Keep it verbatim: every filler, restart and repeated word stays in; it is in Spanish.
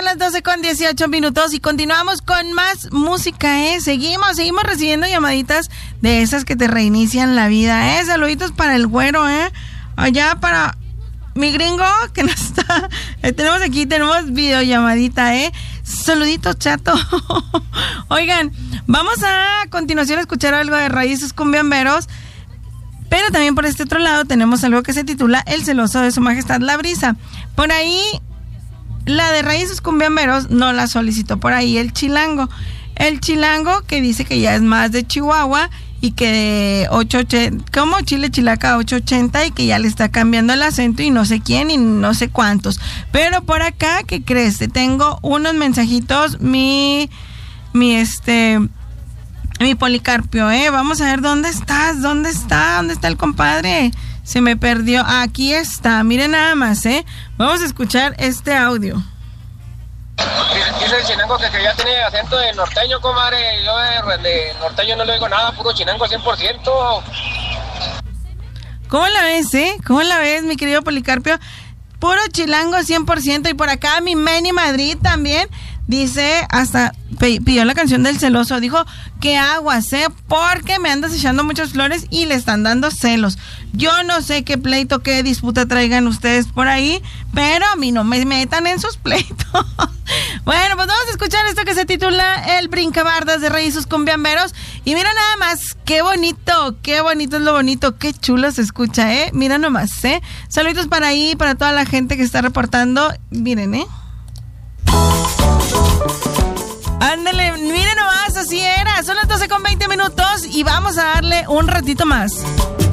las doce con dieciocho minutos y continuamos con más música, ¿eh? Seguimos, seguimos recibiendo llamaditas de esas que te reinician la vida, ¿eh? Saluditos para el güero, ¿eh? Allá para mi gringo que nos está... Eh, tenemos aquí, tenemos videollamadita, ¿eh? Saluditos, chato. Oigan, vamos a continuación a escuchar algo de Raíces Cumbiamberos. Pero también por este otro lado tenemos algo que se titula El celoso de su majestad la brisa. Por ahí, la de Raíces Cumbiamberos no la solicitó por ahí el chilango. El chilango que dice que ya es más de Chihuahua y que de ocho ochenta, como Chile Chilaca ocho ochenta y que ya le está cambiando el acento y no sé quién y no sé cuántos. Pero por acá, ¿qué crees? Te tengo unos mensajitos, mi, mi este... Mi Policarpio, ¿eh? Vamos a ver dónde estás, dónde está, dónde está el compadre. Se me perdió. Aquí está, miren nada más, ¿eh? Vamos a escuchar este audio. Dice el chinango que, que ya tiene acento de norteño, comadre. Yo de, de norteño no le digo nada, puro chinango cien por ciento. ¿Cómo la ves, eh? ¿Cómo la ves, mi querido Policarpio? Puro chilango cien por ciento. Y por acá mi Manny Madrid también dice, hasta pidió la canción del celoso, dijo que aguas, ¿eh? Porque me andas echando muchas flores y le están dando celos. Yo no sé qué pleito, qué disputa traigan ustedes por ahí, pero a mí no me metan en sus pleitos. Bueno, pues vamos a escuchar esto que se titula El Brincabardas de Raíces Cumbiamberos. Y mira nada más, qué bonito, qué bonito es lo bonito, qué chulo se escucha, ¿eh? Mira nomás, ¿eh? Saluditos para ahí, para toda la gente que está reportando. Miren, ¿eh? Ándale, miren nomás, así era. Son las doce con veinte minutos y vamos a darle un ratito más.